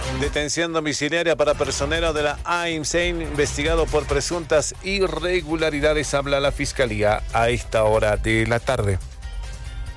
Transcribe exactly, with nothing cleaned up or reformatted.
Detención domiciliaria para personero de la AIMSEIN investigado por presuntas irregularidades, habla la Fiscalía a esta hora de la tarde.